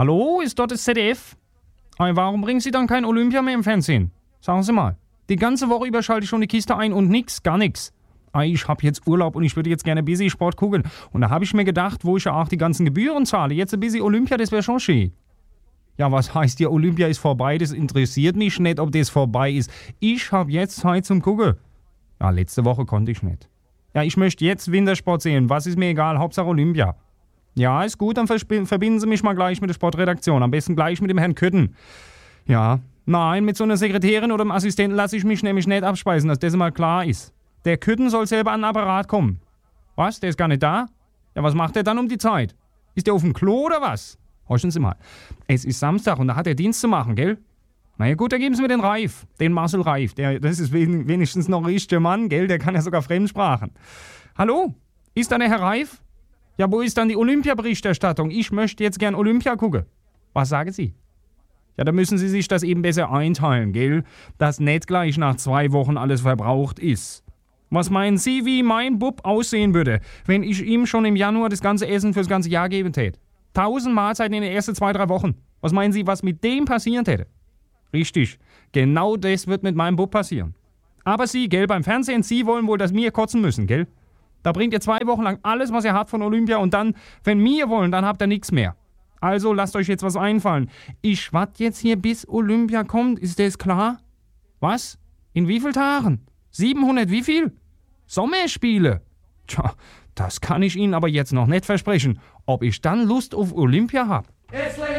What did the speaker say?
Hallo, ist dort das ZDF? Warum bringen Sie dann kein Olympia mehr im Fernsehen? Sagen Sie mal. Die ganze Woche über schalte ich schon die Kiste ein und gar nix. Ich habe jetzt Urlaub und ich würde jetzt gerne Busy Sport gucken. Und da habe ich mir gedacht, wo ich ja auch die ganzen Gebühren zahle, jetzt ein Busy Olympia, das wäre schon schön. Ja, was heißt hier, Olympia ist vorbei? Das interessiert mich nicht, ob das vorbei ist. Ich habe jetzt Zeit zum Gucken. Ja, letzte Woche konnte ich nicht. Ja, ich möchte jetzt Wintersport sehen. Was ist mir egal? Hauptsache Olympia. Ja, ist gut, dann verbinden Sie mich mal gleich mit der Sportredaktion. Am besten gleich mit dem Herrn Kötten. Ja, nein, mit so einer Sekretärin oder einem Assistenten lasse ich mich nämlich nicht abspeisen, dass das mal klar ist. Der Kötten soll selber an den Apparat kommen. Was, der ist gar nicht da? Ja, was macht der dann um die Zeit? Ist der auf dem Klo oder was? Horchen Sie mal. Es ist Samstag und da hat er Dienst zu machen, gell? Na ja gut, da geben Sie mir den Reif, den Marcel Reif. Das ist wenigstens noch ein richtiger Mann, gell? Der kann ja sogar Fremdsprachen. Hallo? Ist da der Herr Reif? Ja, wo ist dann die Olympia-Berichterstattung? Ich möchte jetzt gern Olympia gucken. Was sagen Sie? Ja, da müssen Sie sich das eben besser einteilen, gell? Dass nicht gleich nach 2 Wochen alles verbraucht ist. Was meinen Sie, wie mein Bub aussehen würde, wenn ich ihm schon im Januar das ganze Essen fürs ganze Jahr geben täte? 1000 Mahlzeiten in den ersten 2-3 Wochen. Was meinen Sie, was mit dem passieren hätte? Richtig, genau das wird mit meinem Bub passieren. Aber Sie, gell, beim Fernsehen, Sie wollen wohl, dass wir kotzen müssen, gell? Da bringt ihr 2 Wochen lang alles, was ihr habt von Olympia und dann, wenn wir wollen, dann habt ihr nichts mehr. Also lasst euch jetzt was einfallen. Ich warte jetzt hier, bis Olympia kommt, ist das klar? Was? In wie vielen Tagen? 700 wie viel? Sommerspiele? Tja, das kann ich Ihnen aber jetzt noch nicht versprechen. Ob ich dann Lust auf Olympia habe?